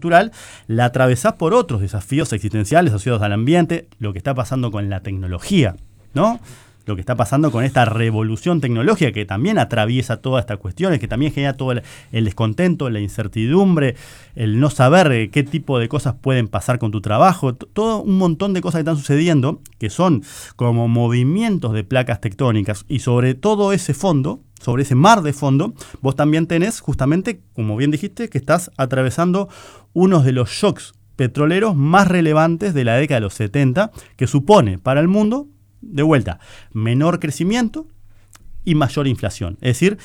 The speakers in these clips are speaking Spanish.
estructural, la atravesás por otros desafíos existenciales asociados al ambiente, lo que está pasando con la tecnología, ¿no? Lo que está pasando con esta revolución tecnológica que también atraviesa todas estas cuestiones, que también genera todo el descontento, la incertidumbre, el no saber qué tipo de cosas pueden pasar con tu trabajo, todo un montón de cosas que están sucediendo, que son como movimientos de placas tectónicas, y sobre todo ese fondo, sobre ese mar de fondo, vos también tenés justamente, como bien dijiste, que estás atravesando uno de los shocks petroleros más relevantes de la década de los 70, que supone para el mundo, de vuelta, menor crecimiento y mayor inflación. Es decir,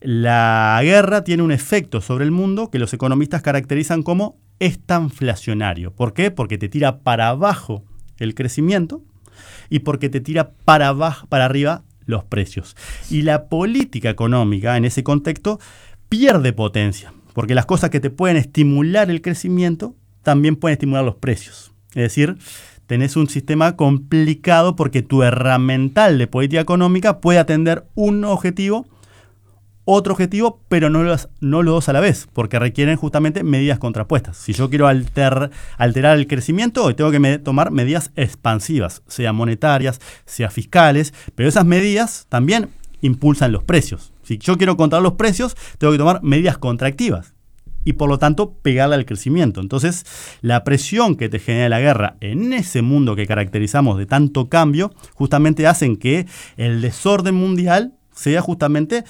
la guerra tiene un efecto sobre el mundo que los economistas caracterizan como estanflacionario. ¿Por qué? Porque te tira para abajo el crecimiento y porque te tira para arriba los precios. Y la política económica en ese contexto pierde potencia, porque las cosas que te pueden estimular el crecimiento también pueden estimular los precios. Es decir, tenés un sistema complicado porque tu herramental de política económica puede atender un objetivo, otro objetivo, pero no los dos a la vez, porque requieren justamente medidas contrapuestas. Si yo quiero alterar el crecimiento, hoy tengo que tomar medidas expansivas, sea monetarias, sea fiscales, pero esas medidas también impulsan los precios. Si yo quiero controlar los precios, tengo que tomar medidas contractivas y por lo tanto pegarle al crecimiento. Entonces, la presión que te genera la guerra en ese mundo que caracterizamos de tanto cambio, justamente hacen que el desorden mundial sea justamente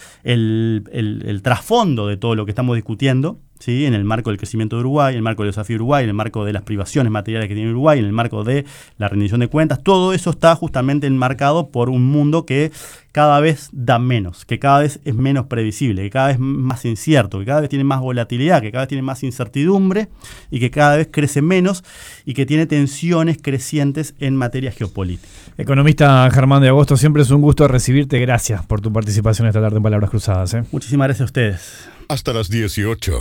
el trasfondo de todo lo que estamos discutiendo, ¿sí? En el marco del crecimiento de Uruguay, en el marco del desafío de Uruguay, en el marco de las privaciones materiales que tiene Uruguay, en el marco de la rendición de cuentas. Todo eso está justamente enmarcado por un mundo que cada vez da menos, que cada vez es menos previsible, que cada vez es más incierto, que cada vez tiene más volatilidad, que cada vez tiene más incertidumbre y que cada vez crece menos y que tiene tensiones crecientes en materia geopolítica. Economista Germán de Agosto, siempre es un gusto recibirte. Gracias por tu participación esta tarde en Palabras Cruzadas. Muchísimas gracias a ustedes. Hasta las 18.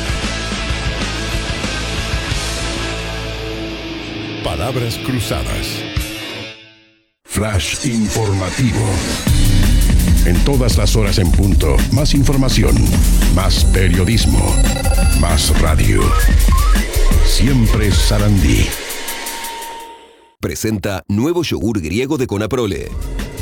Palabras Cruzadas. Flash informativo. En todas las horas en punto, más información, más periodismo, más radio. Siempre Sarandí. Presenta nuevo yogur griego de Conaprole.